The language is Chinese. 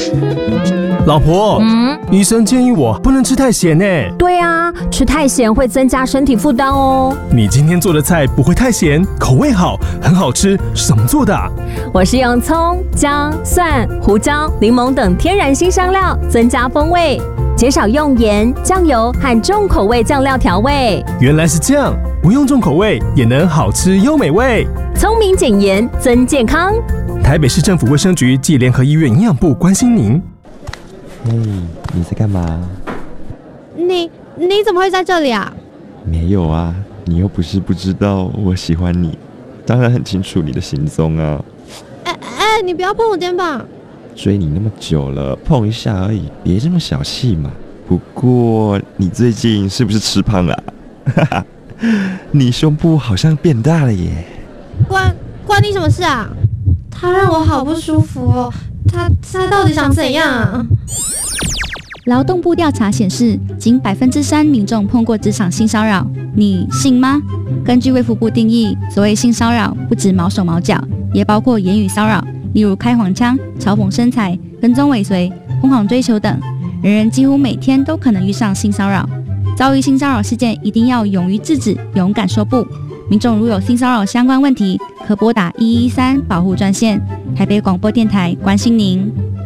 老婆，医生建议我不能吃太咸呢。 对啊，吃太咸会增加身体负担哦。 你今天做的菜不会太咸，口味好，很好吃，是怎么做的啊？ 我是用葱、姜、蒜、胡椒、柠檬等天然辛香料增加风味，减少用盐、酱油和重口味酱料调味。 原来是这样，不用重口味也能好吃又美味。 聪明减盐增健康。 台北市政府卫生局暨联合医院营养部关心您。 嘿，你在干嘛？ 你怎么会在这里啊？ 没有啊，你又不是不知道我喜欢你，当然很清楚你的行踪啊。 你不要碰我肩膀。 追你那么久了，碰一下而已，别这么小气嘛。不过你最近是不是吃胖了啊？哈哈，你胸部好像变大了耶。 关你什么事啊？他让我好不舒服哦。他到底想怎样啊？ 劳动部调查显示，仅3%民众碰过职场性骚扰，你信吗？根据卫福部定义，所谓性骚扰不止毛手毛脚，也包括言语骚扰，例如开黄腔、嘲讽身材、跟踪尾随、疯狂追求等。人几乎每天都可能遇上性骚扰，遭遇性骚扰事件一定要勇于制止，勇敢说不。民众如有性骚扰相关问题，可拨打113保护专线。台北广播电台关心您。